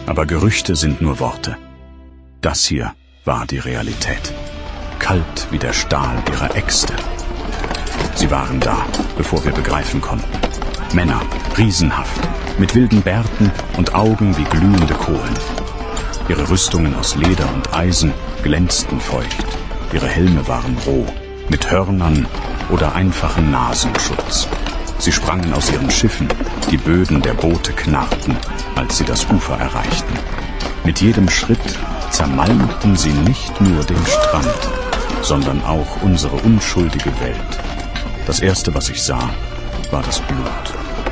Aber Gerüchte sind nur Worte. Das hier war die Realität. Kalt wie der Stahl ihrer Äxte. Sie waren da, bevor wir begreifen konnten. Männer, riesenhaft, mit wilden Bärten und Augen wie glühende Kohlen. Ihre Rüstungen aus Leder und Eisen glänzten feucht. Ihre Helme waren roh, mit Hörnern oder einfachen Nasenschutz. Sie sprangen aus ihren Schiffen, die Böden der Boote knarrten, als sie das Ufer erreichten. Mit jedem Schritt zermalmten sie nicht nur den Strand, sondern auch unsere unschuldige Welt. Das Erste, was ich sah, war das Blut.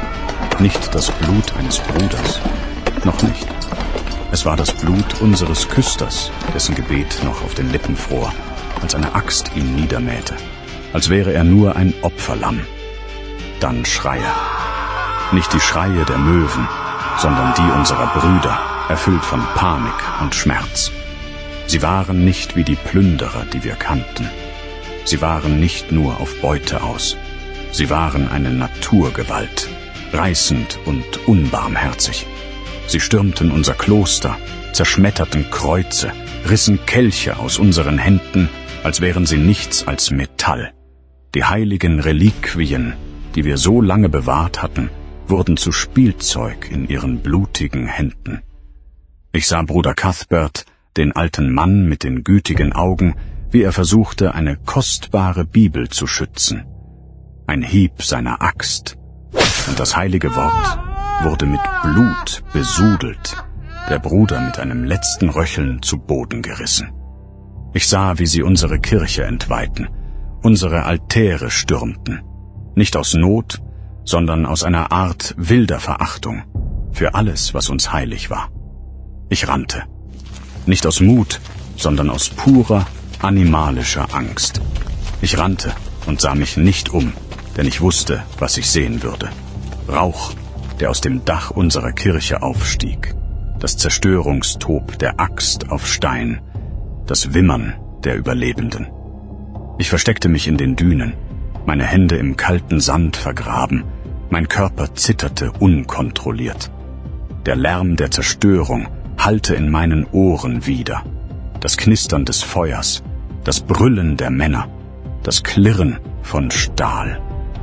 Nicht das Blut eines Bruders, noch nicht. Es war das Blut unseres Küsters, dessen Gebet noch auf den Lippen fror, als eine Axt ihn niedermähte, als wäre er nur ein Opferlamm. Dann Schreie. Nicht die Schreie der Möwen, sondern die unserer Brüder, erfüllt von Panik und Schmerz. Sie waren nicht wie die Plünderer, die wir kannten. Sie waren nicht nur auf Beute aus. Sie waren eine Naturgewalt, reißend und unbarmherzig. Sie stürmten unser Kloster, zerschmetterten Kreuze, rissen Kelche aus unseren Händen, als wären sie nichts als Metall. Die heiligen Reliquien, die wir so lange bewahrt hatten, wurden zu Spielzeug in ihren blutigen Händen. Ich sah Bruder Cuthbert, den alten Mann mit den gütigen Augen, wie er versuchte, eine kostbare Bibel zu schützen. Ein Hieb seiner Axt, und das heilige Wort wurde mit Blut besudelt, der Bruder mit einem letzten Röcheln zu Boden gerissen. Ich sah, wie sie unsere Kirche entweihten, unsere Altäre stürmten, nicht aus Not, sondern aus einer Art wilder Verachtung für alles, was uns heilig war. Ich rannte, nicht aus Mut, sondern aus purer, animalischer Angst. Ich rannte und sah mich nicht um, denn ich wusste, was ich sehen würde. Rauch, der aus dem Dach unserer Kirche aufstieg, das Zerstörungstob der Axt auf Stein, das Wimmern der Überlebenden. Ich versteckte mich in den Dünen, meine Hände im kalten Sand vergraben, mein Körper zitterte unkontrolliert. Der Lärm der Zerstörung hallte in meinen Ohren wider, das Knistern des Feuers, das Brüllen der Männer, das Klirren von Stahl.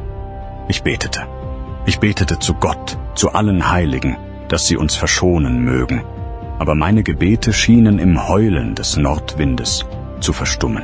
Ich betete zu Gott, zu allen Heiligen, dass sie uns verschonen mögen, aber meine Gebete schienen im Heulen des Nordwindes zu verstummen.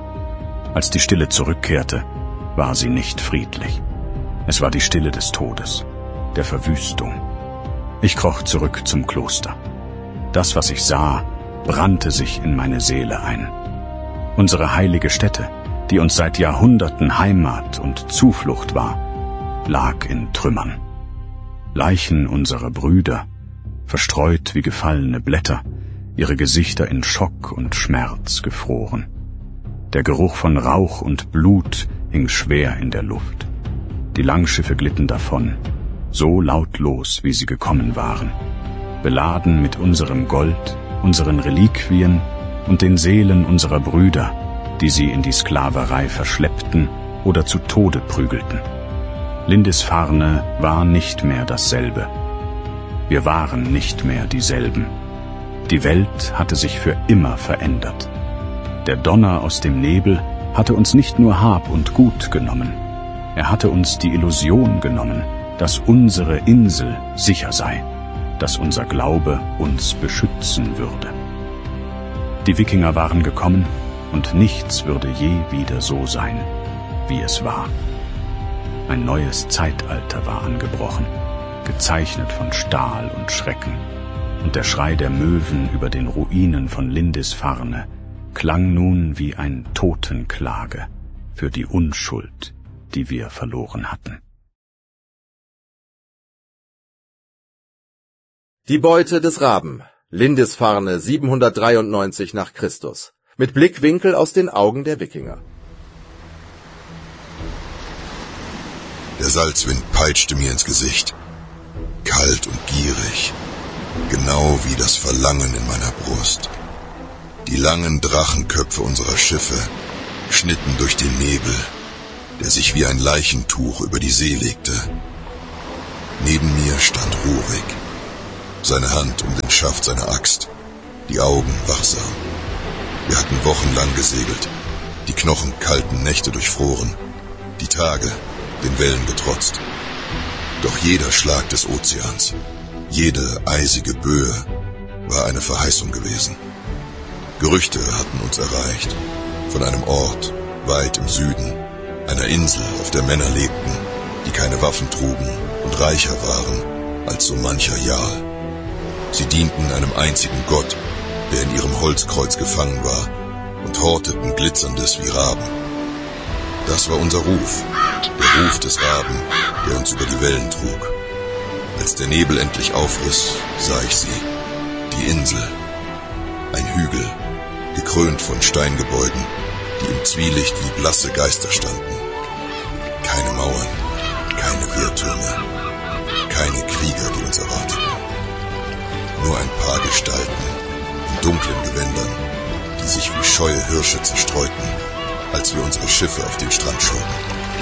Als die Stille zurückkehrte, war sie nicht friedlich. Es war die Stille des Todes, der Verwüstung. Ich kroch zurück zum Kloster. Das, was ich sah, brannte sich in meine Seele ein. Unsere heilige Stätte, die uns seit Jahrhunderten Heimat und Zuflucht war, lag in Trümmern. Leichen unserer Brüder, verstreut wie gefallene Blätter, ihre Gesichter in Schock und Schmerz gefroren. Der Geruch von Rauch und Blut hing schwer in der Luft. Die Langschiffe glitten davon, so lautlos, wie sie gekommen waren, beladen mit unserem Gold, unseren Reliquien und den Seelen unserer Brüder, die sie in die Sklaverei verschleppten oder zu Tode prügelten. Lindisfarne war nicht mehr dasselbe. Wir waren nicht mehr dieselben. Die Welt hatte sich für immer verändert. Der Donner aus dem Nebel hatte uns nicht nur Hab und Gut genommen. Er hatte uns die Illusion genommen, dass unsere Insel sicher sei, dass unser Glaube uns beschützen würde. Die Wikinger waren gekommen und nichts würde je wieder so sein, wie es war. Ein neues Zeitalter war angebrochen, gezeichnet von Stahl und Schrecken, und der Schrei der Möwen über den Ruinen von Lindisfarne klang nun wie ein Totenklage für die Unschuld, die wir verloren hatten. Die Beute des Raben, Lindisfarne 793 nach Christus, mit Blickwinkel aus den Augen der Wikinger. Der Salzwind peitschte mir ins Gesicht, kalt und gierig, genau wie das Verlangen in meiner Brust. Die langen Drachenköpfe unserer Schiffe schnitten durch den Nebel, der sich wie ein Leichentuch über die See legte. Neben mir stand Rurik. seine Hand um den Schaft seiner Axt, die Augen wachsam. Wir hatten wochenlang gesegelt, die knochenkalten Nächte durchfroren, die Tage den Wellen getrotzt. Doch jeder Schlag des Ozeans, jede eisige Böe war eine Verheißung gewesen. Gerüchte hatten uns erreicht, von einem Ort weit im Süden, einer Insel, auf der Männer lebten, die keine Waffen trugen und reicher waren als so mancher Jarl. Sie dienten einem einzigen Gott, der in ihrem Holzkreuz gefangen war, und horteten Glitzerndes wie Raben. Das war unser Ruf, der Ruf des Raben, der uns über die Wellen trug. Als der Nebel endlich aufriss, sah ich sie, die Insel, ein Hügel, gekrönt von Steingebäuden, die im Zwielicht wie blasse Geister standen. Keine Mauern, keine Wehrtürme, keine Krieger, die uns erwarteten. Nur ein paar Gestalten in dunklen Gewändern, die sich wie scheue Hirsche zerstreuten, als wir unsere Schiffe auf den Strand schoben.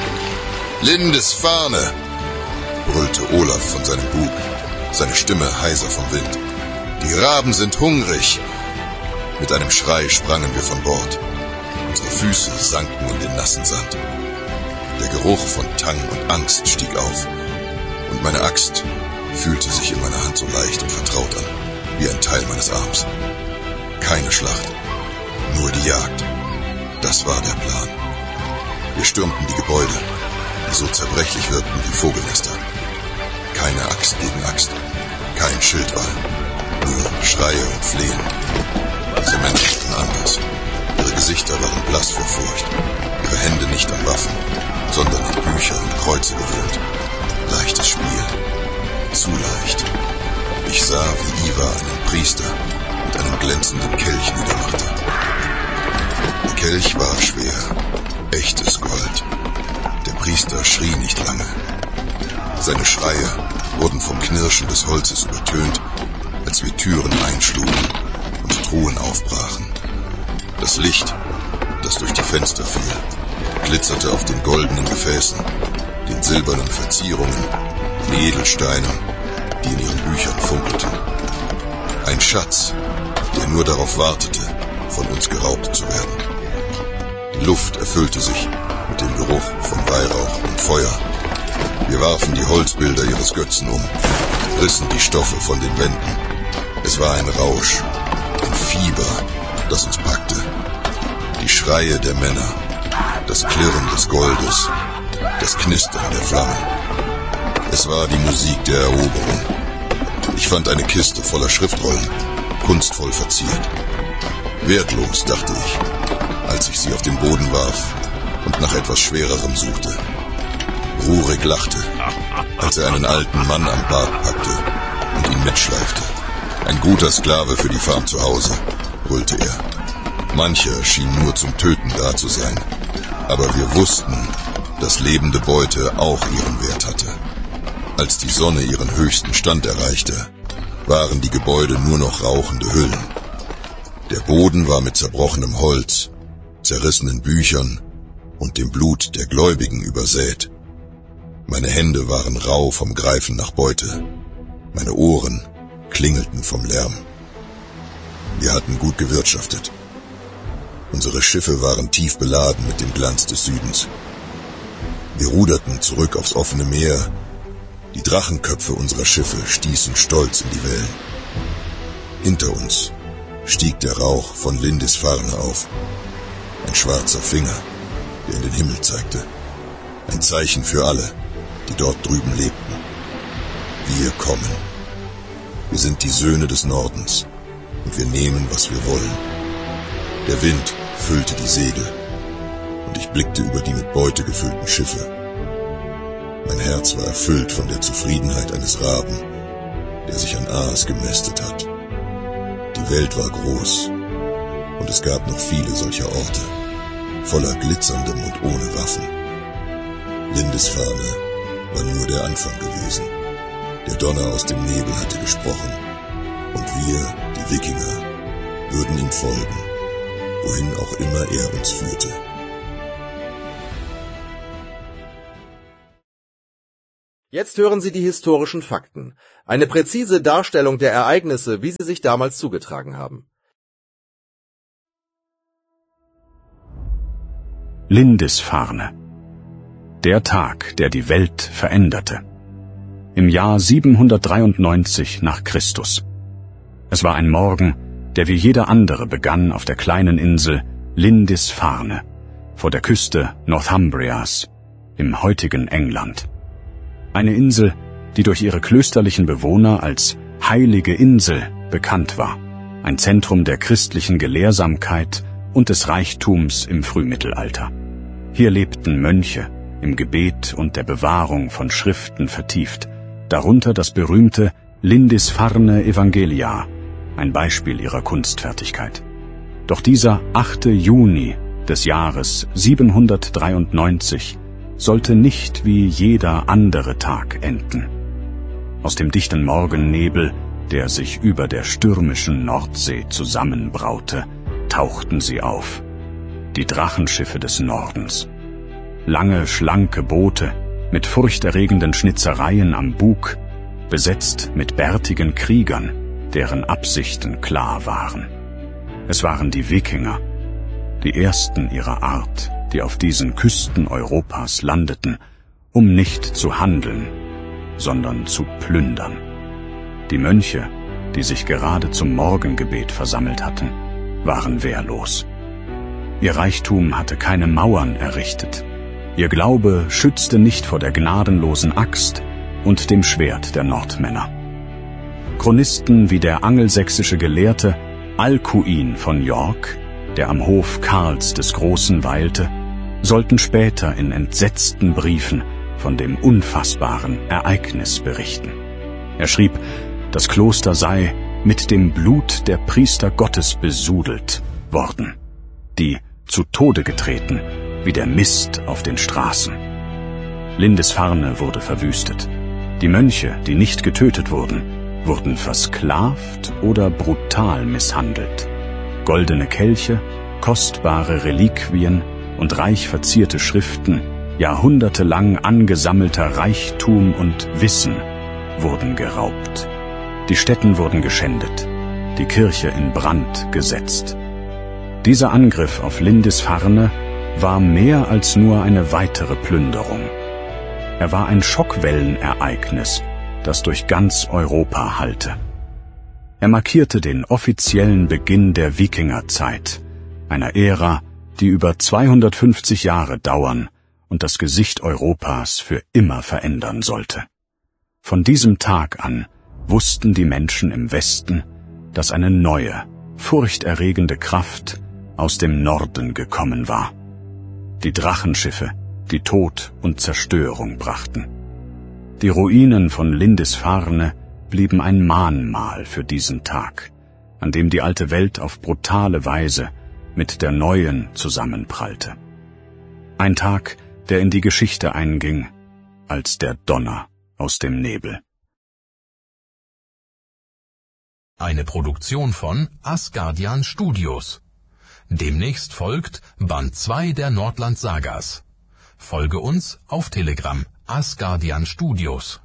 »Lindisfarne«, brüllte Olaf von seinem Bug, seine Stimme heiser vom Wind. »Die Raben sind hungrig!« Mit einem Schrei sprangen wir von Bord. Unsere Füße sanken in den nassen Sand. Der Geruch von Tang und Angst stieg auf, und meine Axt fühlte sich in meiner Hand so leicht und vertraut an, wie ein Teil meines Arms. Keine Schlacht, nur die Jagd. Das war der Plan. Wir stürmten die Gebäude, die so zerbrechlich wirkten wie Vogelnester. Keine Axt gegen Axt, kein Schildwall, nur Schreie und Flehen. Diese Männer waren anders. Ihre Gesichter waren blass vor Furcht, ihre Hände nicht an Waffen, sondern an Bücher und Kreuze gewöhnt. Leichtes Spiel, zu leicht. Ich sah, wie Ivar einen Priester mit einem glänzenden Kelch niedermachte. Der Kelch war schwer, echtes Gold. Der Priester schrie nicht lange. Seine Schreie wurden vom Knirschen des Holzes übertönt, als wir Türen einschlugen und Truhen aufbrachen. Das Licht, das durch die Fenster fiel, glitzerte auf den goldenen Gefäßen, den silbernen Verzierungen, den Edelsteinen, die in ihren Büchern funkelten. Ein Schatz, der nur darauf wartete, von uns geraubt zu werden. Die Luft erfüllte sich mit dem Geruch von Weihrauch und Feuer. Wir warfen die Holzbilder ihres Götzen um, rissen die Stoffe von den Wänden. Es war ein Rausch, ein Fieber, das uns packte. Die Schreie der Männer, das Klirren des Goldes, das Knistern der Flammen. Es war die Musik der Eroberung. Ich fand eine Kiste voller Schriftrollen, kunstvoll verziert. Wertlos, dachte ich, als ich sie auf den Boden warf und nach etwas Schwererem suchte. Rurik lachte, als er einen alten Mann am Bart packte und ihn mitschleifte. Ein guter Sklave für die Farm zu Hause, brüllte er. Mancher schien nur zum Töten da zu sein, aber wir wussten, dass lebende Beute auch ihren Wert hatte. Als die Sonne ihren höchsten Stand erreichte, waren die Gebäude nur noch rauchende Hüllen. Der Boden war mit zerbrochenem Holz, zerrissenen Büchern und dem Blut der Gläubigen übersät. Meine Hände waren rau vom Greifen nach Beute. Meine Ohren klingelten vom Lärm. Wir hatten gut gewirtschaftet. Unsere Schiffe waren tief beladen mit dem Glanz des Südens. Wir ruderten zurück aufs offene Meer. Die Drachenköpfe unserer Schiffe stießen stolz in die Wellen. Hinter uns stieg der Rauch von Lindisfarne auf. Ein schwarzer Finger, der in den Himmel zeigte. Ein Zeichen für alle, die dort drüben lebten. Wir kommen. Wir sind die Söhne des Nordens und wir nehmen, was wir wollen. Der Wind füllte die Segel und ich blickte über die mit Beute gefüllten Schiffe. Mein Herz war erfüllt von der Zufriedenheit eines Raben, der sich an Aas gemästet hat. Die Welt war groß und es gab noch viele solcher Orte, voller Glitzerndem und ohne Waffen. Lindisfarne war nur der Anfang gewesen. Der Donner aus dem Nebel hatte gesprochen und wir, die Wikinger, würden ihm folgen, wohin auch immer er uns führte. Jetzt hören Sie die historischen Fakten. Eine präzise Darstellung der Ereignisse, wie sie sich damals zugetragen haben. Lindisfarne. Der Tag, der die Welt veränderte. Im Jahr 793 nach Christus. Es war ein Morgen, der wie jeder andere begann auf der kleinen Insel Lindisfarne, vor der Küste Northumbrias, im heutigen England. Eine Insel, die durch ihre klösterlichen Bewohner als Heilige Insel bekannt war, ein Zentrum der christlichen Gelehrsamkeit und des Reichtums im Frühmittelalter. Hier lebten Mönche, im Gebet und der Bewahrung von Schriften vertieft, darunter das berühmte Lindisfarne Evangeliar, ein Beispiel ihrer Kunstfertigkeit. Doch dieser 8. Juni des Jahres 793 sollte nicht wie jeder andere Tag enden. Aus dem dichten Morgennebel, der sich über der stürmischen Nordsee zusammenbraute, tauchten sie auf, die Drachenschiffe des Nordens. Lange, schlanke Boote mit furchterregenden Schnitzereien am Bug, besetzt mit bärtigen Kriegern, deren Absichten klar waren. Es waren die Wikinger, die ersten ihrer Art, die auf diesen Küsten Europas landeten, um nicht zu handeln, sondern zu plündern. Die Mönche, die sich gerade zum Morgengebet versammelt hatten, waren wehrlos. Ihr Reichtum hatte keine Mauern errichtet. Ihr Glaube schützte nicht vor der gnadenlosen Axt und dem Schwert der Nordmänner. Chronisten wie der angelsächsische Gelehrte Alcuin von York, der am Hof Karls des Großen weilte, sollten später in entsetzten Briefen von dem unfassbaren Ereignis berichten. Er schrieb, das Kloster sei mit dem Blut der Priester Gottes besudelt worden, die zu Tode getreten, wie der Mist auf den Straßen. Lindisfarne wurde verwüstet. Die Mönche, die nicht getötet wurden, wurden versklavt oder brutal misshandelt. Goldene Kelche, kostbare Reliquien und reich verzierte Schriften, jahrhundertelang angesammelter Reichtum und Wissen wurden geraubt. Die Stätten wurden geschändet, die Kirche in Brand gesetzt. Dieser Angriff auf Lindisfarne war mehr als nur eine weitere Plünderung. Er war ein Schockwellenereignis, das durch ganz Europa hallte. Er markierte den offiziellen Beginn der Wikingerzeit, einer Ära, die über 250 Jahre dauern und das Gesicht Europas für immer verändern sollte. Von diesem Tag an wussten die Menschen im Westen, dass eine neue, furchterregende Kraft aus dem Norden gekommen war. Die Drachenschiffe, die Tod und Zerstörung brachten. Die Ruinen von Lindisfarne blieben ein Mahnmal für diesen Tag, an dem die alte Welt auf brutale Weise mit der neuen zusammenprallte. Ein Tag, der in die Geschichte einging als der Donner aus dem Nebel. Eine Produktion von Asgardian Studios. Demnächst folgt Band 2 der Nordland-Sagas. Folge uns auf Telegram, Asgardian Studios.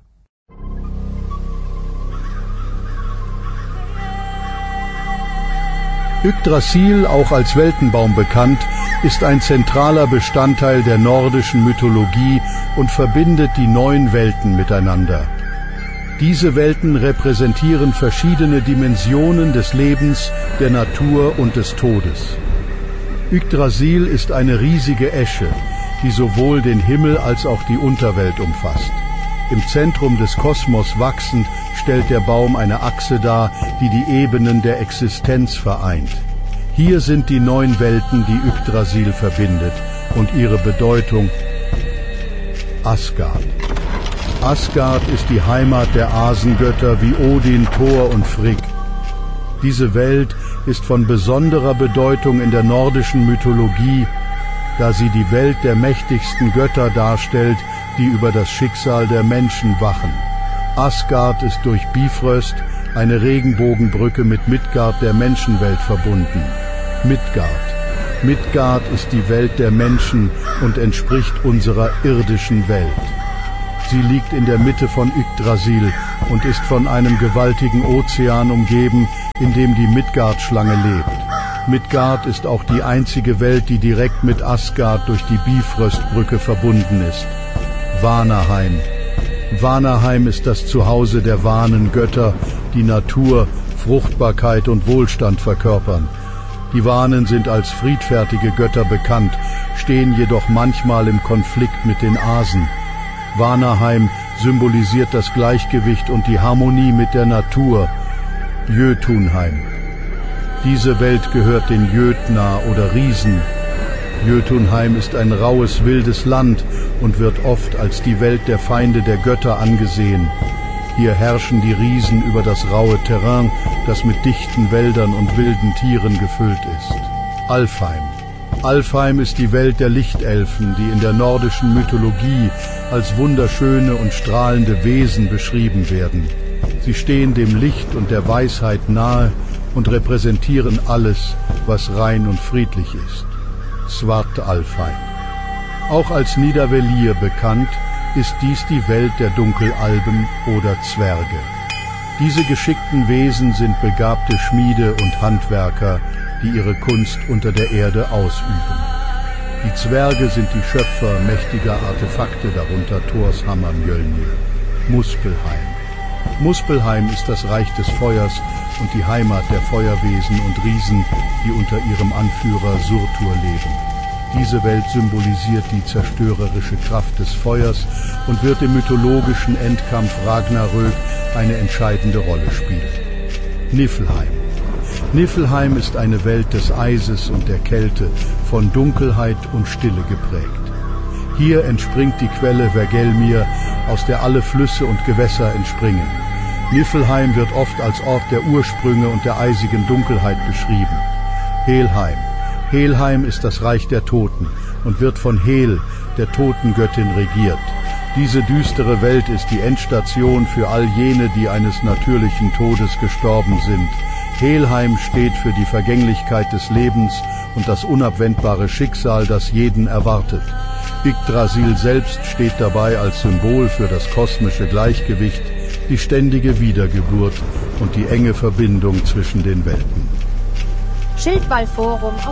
Yggdrasil, auch als Weltenbaum bekannt, ist ein zentraler Bestandteil der nordischen Mythologie und verbindet die 9 Welten miteinander. Diese Welten repräsentieren verschiedene Dimensionen des Lebens, der Natur und des Todes. Yggdrasil ist eine riesige Esche, die sowohl den Himmel als auch die Unterwelt umfasst. Im Zentrum des Kosmos wachsend stellt der Baum eine Achse dar, die die Ebenen der Existenz vereint. Hier sind die 9 Welten, die Yggdrasil verbindet, und ihre Bedeutung Asgard. Asgard ist die Heimat der Asengötter wie Odin, Thor und Frigg. Diese Welt ist von besonderer Bedeutung in der nordischen Mythologie, da sie die Welt der mächtigsten Götter darstellt, die über das Schicksal der Menschen wachen. Asgard ist durch Bifröst, eine Regenbogenbrücke mit Midgard der Menschenwelt verbunden. Midgard ist die Welt der Menschen und entspricht unserer irdischen Welt. Sie liegt in der Mitte von Yggdrasil und ist von einem gewaltigen Ozean umgeben, in dem die Midgard-Schlange lebt. Midgard ist auch die einzige Welt, die direkt mit Asgard durch die Bifröstbrücke verbunden ist. Vanaheim. Vanaheim ist das Zuhause der Vanengötter, die Natur, Fruchtbarkeit und Wohlstand verkörpern. Die Vanen sind als friedfertige Götter bekannt, stehen jedoch manchmal im Konflikt mit den Asen. Vanaheim symbolisiert das Gleichgewicht und die Harmonie mit der Natur. Jötunheim. Diese Welt gehört den Jötnar oder Riesen. Jötunheim ist ein raues, wildes Land und wird oft als die Welt der Feinde der Götter angesehen. Hier herrschen die Riesen über das raue Terrain, das mit dichten Wäldern und wilden Tieren gefüllt ist. Alfheim. Alfheim ist die Welt der Lichtelfen, die in der nordischen Mythologie als wunderschöne und strahlende Wesen beschrieben werden. Sie stehen dem Licht und der Weisheit nahe und repräsentieren alles, was rein und friedlich ist. Svartalfheim. Auch als Nidavellir bekannt, ist dies die Welt der Dunkelalben oder Zwerge. Diese geschickten Wesen sind begabte Schmiede und Handwerker, die ihre Kunst unter der Erde ausüben. Die Zwerge sind die Schöpfer mächtiger Artefakte, darunter Thors Hammer Mjölnir. Muspelheim. Muspelheim ist das Reich des Feuers und die Heimat der Feuerwesen und Riesen, die unter ihrem Anführer Surtur leben. Diese Welt symbolisiert die zerstörerische Kraft des Feuers und wird im mythologischen Endkampf Ragnarök eine entscheidende Rolle spielen. Niflheim. Niflheim ist eine Welt des Eises und der Kälte, von Dunkelheit und Stille geprägt. Hier entspringt die Quelle Vergelmir, aus der alle Flüsse und Gewässer entspringen. Niflheim wird oft als Ort der Ursprünge und der eisigen Dunkelheit beschrieben. Helheim. Helheim ist das Reich der Toten und wird von Hel, der Totengöttin, regiert. Diese düstere Welt ist die Endstation für all jene, die eines natürlichen Todes gestorben sind. Helheim steht für die Vergänglichkeit des Lebens und das unabwendbare Schicksal, das jeden erwartet. Yggdrasil selbst steht dabei als Symbol für das kosmische Gleichgewicht, die ständige Wiedergeburt und die enge Verbindung zwischen den Welten. Schildwall-Forum auf